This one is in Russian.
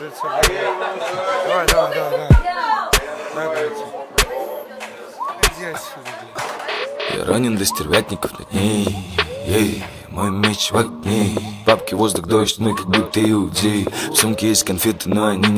нравится. Давай. Дай пойти. Иди отсюда, блядь. Я ранен до стервятников над ней. Ей, мой меч в огне. Бабки, воздух, дождь, мы как будто иудеи. В сумке есть конфеты, но они не